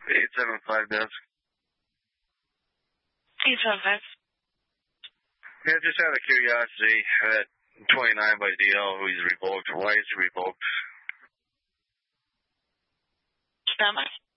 875 desk. 875. Yeah, just out of curiosity, that 29 by DL who he's revoked, why is he revoked? Stand by.